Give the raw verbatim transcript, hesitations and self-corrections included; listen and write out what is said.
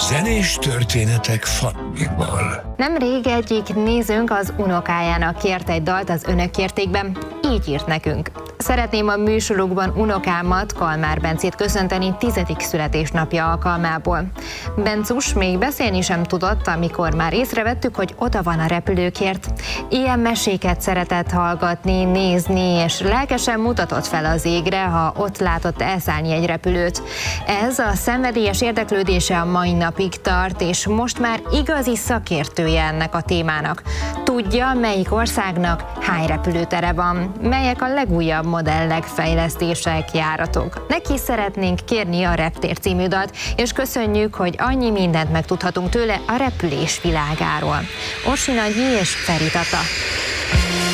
Zenés történetek Fannival. Nemrég egyik nézőnk az unokájának kért egy dalt az Önök kértékben, így írt nekünk. Szeretném a műsorukban unokámat, Kalmár Bencét köszönteni tizedik születésnapja alkalmából. Bencus még beszélni sem tudott, amikor már észrevettük, hogy oda van a repülőkért. Ilyen meséket szeretett hallgatni, nézni, és lelkesen mutatott fel az égre, ha ott látott elszállni egy repülőt. Ez a szenvedélyes érdeklődése a mai napig tart, és most már igazi szakértője ennek a témának. Tudja, melyik országnak hány repülőtere van, melyek a legújabb modellek, fejlesztések, járatok. Neki szeretnénk kérni a Reptér című dalt, és köszönjük, hogy annyi mindent megtudhatunk tőle a repülés világáról. Orsi Nagyi és Feri Tata.